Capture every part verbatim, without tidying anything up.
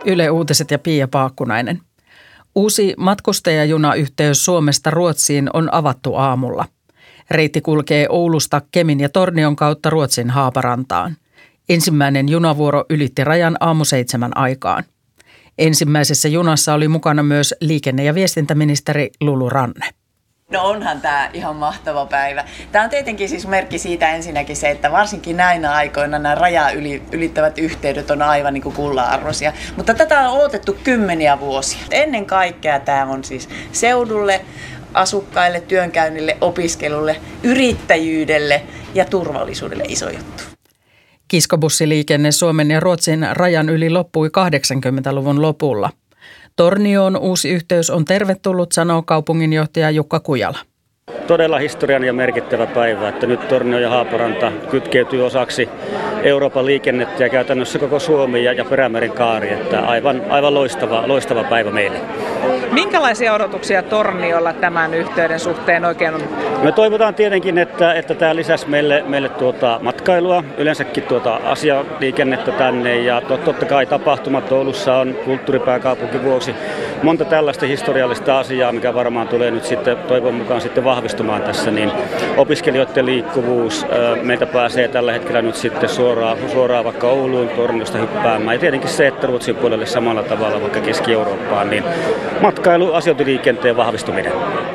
Yle Uutiset ja Pia Paakkunainen. Uusi matkustajajunayhteys Suomesta Ruotsiin on avattu aamulla. Reitti kulkee Oulusta Kemin ja Tornion kautta Ruotsin Haaparantaan. Ensimmäinen junavuoro ylitti rajan aamu seitsemän aikaan. Ensimmäisessä junassa oli mukana myös liikenne- ja viestintäministeri Lulu Ranne. No onhan tämä ihan mahtava päivä. Tämä on tietenkin siis merkki siitä ensinnäkin se, että varsinkin näinä aikoina nämä rajaa ylittävät yhteydet on aivan niin kuin kullanarvoisia. Mutta tätä on odotettu kymmeniä vuosia. Ennen kaikkea tämä on siis seudulle, asukkaille, työnkäynnille, opiskelulle, yrittäjyydelle ja turvallisuudelle iso juttu. Kiskobussiliikenne Suomen ja Ruotsin rajan yli loppui kahdeksankymmentäluvun lopulla. Tornioon uusi yhteys on tervetullut, sanoo kaupunginjohtaja Jukka Kujala. Todella historian ja merkittävä päivä, että nyt Tornio ja Haaparanta kytkeytyy osaksi Euroopan liikennettä ja käytännössä koko Suomi ja, ja Perämeren kaari. Että aivan, aivan loistava, loistava päivä meille. Minkälaisia odotuksia Torniolla tämän yhteyden suhteen oikein on? Me toivotaan tietenkin, että, että tämä lisäsi meille, meille tuota matkailua, yleensäkin tuota asialiikennettä tänne ja totta kai tapahtumat Oulussa on kulttuuripääkaupunki vuoksi. Monta tällaista historiallista asiaa, mikä varmaan tulee nyt sitten toivon mukaan sitten vahvistumaan tässä, niin opiskelijoiden liikkuvuus, meiltä pääsee tällä hetkellä nyt sitten suoraan, suoraan vaikka Ouluun Torniosta hyppäämään. Ja tietenkin se, että Ruotsin puolelle samalla tavalla vaikka Keski-Eurooppaan, niin matkailu, asiointiliikenteen vahvistuminen.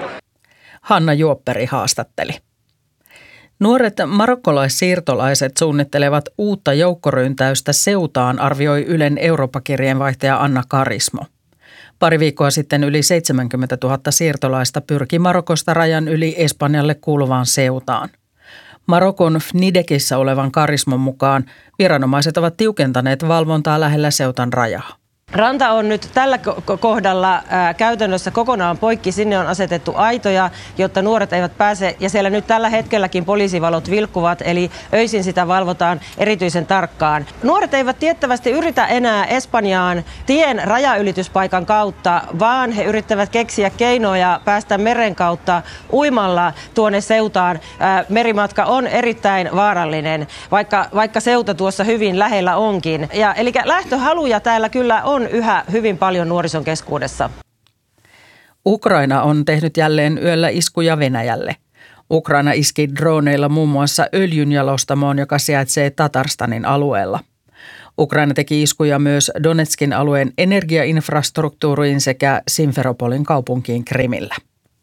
Hanna Juopperi haastatteli. Nuoret marokkolaissiirtolaiset suunnittelevat uutta joukkoryntäystä Ceutaan, arvioi Ylen Eurooppa-kirjeenvaihtaja Anna Karismo. Pari viikkoa sitten yli seitsemänkymmentätuhatta siirtolaista pyrki Marokosta rajan yli Espanjalle kuuluvaan Ceutaan. Marokon Fnidekissä olevan Karismon mukaan viranomaiset ovat tiukentaneet valvontaa lähellä Ceutan rajaa. Ranta on nyt tällä kohdalla ää, käytännössä kokonaan poikki. Sinne on asetettu aitoja, jotta nuoret eivät pääse. Ja siellä nyt tällä hetkelläkin poliisivalot vilkkuvat, eli öisin sitä valvotaan erityisen tarkkaan. Nuoret eivät tiettävästi yritä enää Espanjaan tien rajaylityspaikan kautta, vaan he yrittävät keksiä keinoja päästä meren kautta uimalla tuonne Ceutaan. Ää, merimatka on erittäin vaarallinen, vaikka, vaikka Ceuta tuossa hyvin lähellä onkin. Ja, eli lähtöhaluja täällä kyllä on. On yhä hyvin paljon nuorison keskuudessa. Ukraina on tehnyt jälleen yöllä iskuja Venäjälle. Ukraina iski droneilla muun muassa öljynjalostamoon, joka sijaitsee Tatarstanin alueella. Ukraina teki iskuja myös Donetskin alueen energiainfrastruktuuriin sekä Simferopolin kaupunkiin Krimillä.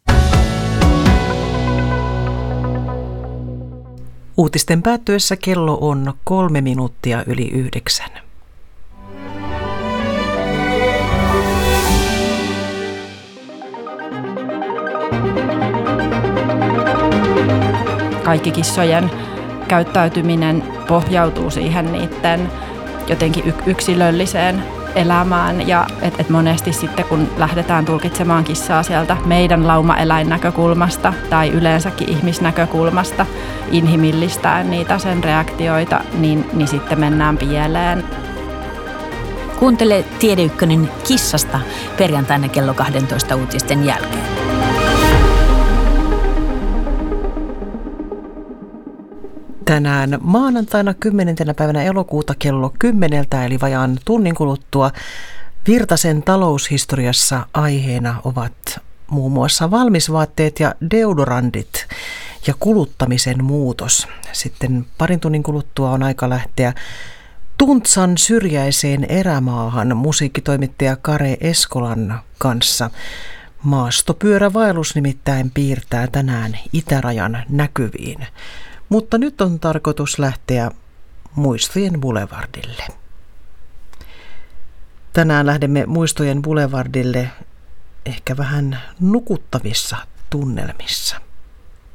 Uutisten päättyessä kello on kolme minuuttia yli yhdeksän. Kaikki kissojen käyttäytyminen pohjautuu siihen niiden jotenkin yksilölliseen elämään ja et, et monesti sitten kun lähdetään tulkitsemaan kissaa sieltä meidän laumaeläinnäkökulmasta tai yleensäkin ihmisnäkökulmasta inhimillistäen niitä sen reaktioita, niin, niin sitten mennään pieleen. Kuuntele Tiede Ykkönen kissasta perjantaina kello kaksitoista uutisten jälkeen. Tänään maanantaina kymmenentenä päivänä elokuuta kello kymmeneltä eli vajaan tunnin kuluttua Virtasen taloushistoriassa aiheena ovat muun muassa valmisvaatteet ja deodorantit ja kuluttamisen muutos. Sitten parin tunnin kuluttua on aika lähteä Tuntsan syrjäiseen erämaahan musiikkitoimittaja Kare Eskolan kanssa. Maastopyörävaellus nimittäin piirtää tänään itärajan näkyviin. Mutta nyt on tarkoitus lähteä Muistojen Boulevardille. Tänään lähdemme Muistojen Boulevardille ehkä vähän nukuttavissa tunnelmissa.